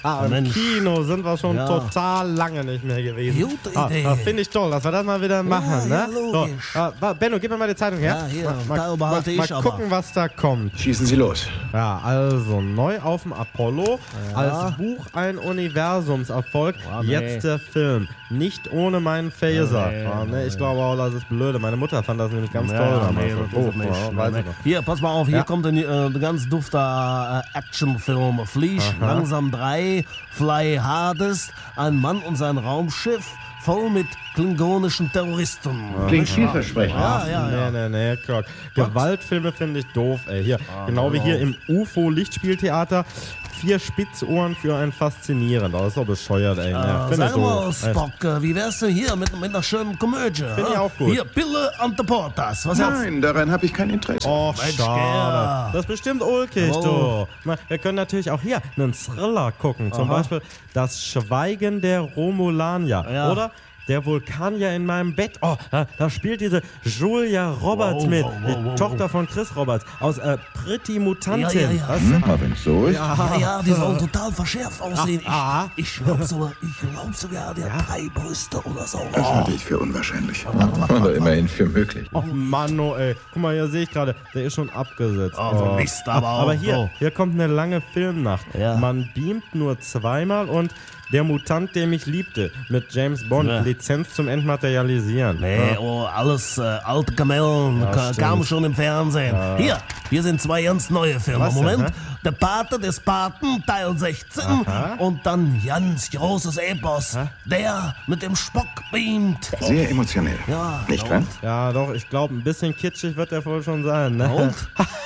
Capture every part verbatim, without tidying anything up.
Im Mensch. Kino sind wir schon Ja. total lange nicht mehr gewesen. Gute Ah, Idee. ah, Finde ich toll, dass wir das mal wieder machen. ja, ne? logisch. So, ah, Benno, gib mir mal die Zeitung her. Ja, hier, mal, da mal, behalte mal, ich mal aber. gucken, was da kommt. Schießen Sie los. Ja, also neu auf dem Apollo. Ja. Als Buch ein Universumserfolg. Oh, nee. Jetzt der Film. Nicht ohne meinen Phaser. Oh, nee, Ah, nee, oh, ich nee. glaube auch, das ist blöde. Meine Mutter fand das nämlich ganz Ja, toll damals. nee, das Oh, ist es nicht. ja, weiß Nee, ich nee. noch. Hier, pass mal auf, hier Ja. kommt ein äh, ganz dufter äh, Actionfilm. Flieg langsam drei, Fly Hardest, ein Mann und sein Raumschiff voll mit klingonischen Terroristen. Klingt vielversprechend. Ja, ja, ja. Nee, nee, nee, Kirk. Gewaltfilme finde ich doof, ey. Hier, genau wie hier im U F O-Lichtspieltheater. Vier Spitzohren für ein Faszinierend. Das ist doch bescheuert, ey. Äh, Ne, finde ich sag mal, doof. Spock, äh, wie wär's denn hier mit, mit einer schönen Komödie? Find ich äh? auch gut. Hier, Pille und the Portas. Was hältst du? Nein, daran habe ich kein Interesse. Oh, Mensch, schade. Gerda. Das ist bestimmt ulkig, Oh. du. Na, wir können natürlich auch hier einen Thriller gucken. Zum Aha. Beispiel Das Schweigen der Romulanier. Ja. Oder Der Vulkanier in meinem Bett. Oh, da, da spielt diese Julia Roberts Wow, mit. wow, wow, die wow, Tochter von Chris Roberts aus äh, Pretty Mutantin. Ja, ja, ja. Weißt du? Aber wenn es so ist. Ja, ja, die sollen total verschärft aussehen. Ah, ah. Ich, ich glaube sogar, ich glaub sogar, der hat drei Brüste oder so. Das halte ich für unwahrscheinlich. Oder immerhin für möglich. Oh Mann, oh ey. Guck mal, hier sehe ich gerade, der ist schon abgesetzt. Also oh. Mist, aber auch Aber hier, so. hier kommt eine lange Filmnacht. Ja. Man beamt nur zweimal und Der Mutant, der mich liebte, mit James Bond. Ja. Lizenz zum Entmaterialisieren. Nee, Ja. oh, alles äh, alte Kamellen, Ja, ka- stimmt. kam schon im Fernsehen. Hier, hier sind zwei ganz neue Filme. Was denn, Moment, hä? Der Pate des Paten, Teil sechzehn. Aha. Und dann ganz großes Epos, der mit dem Spock beamt. Sehr emotionell. Ja, Nicht na wahr? Ja, doch, ich glaube, ein bisschen kitschig wird der wohl schon sein. Ne? Und?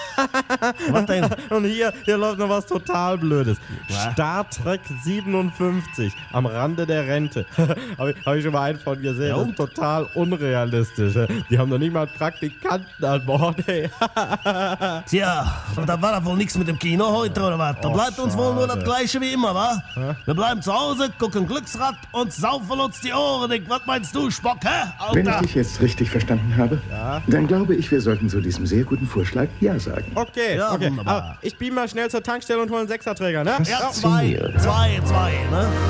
Was denn? Und hier, hier läuft noch was total Blödes. Was? Star Trek siebenundfünfzig, am Rande der Rente. Habe ich, hab ich schon mal einen von gesehen. Ja, Das und? ist total unrealistisch. Die haben noch nicht mal Praktikanten an Bord. Ey. Tja, da war da wohl nichts mit dem Kino heute, oder was? Da Oh, bleibt uns wohl nur schade. das Gleiche wie immer, wa? Wir bleiben zu Hause, gucken Glücksrad und saufen uns die Ohren dick. Was meinst du, Spock, hä? Wenn ich Alter! dich jetzt richtig verstanden habe, dann glaube ich, wir sollten zu diesem sehr guten Vorschlag Ja sagen. Okay, Ja, okay. wunderbar. Aber ich beam mal schnell zur Tankstelle und hole einen Sechserträger, ne? Ja, zwei, zwei, zwei, ne?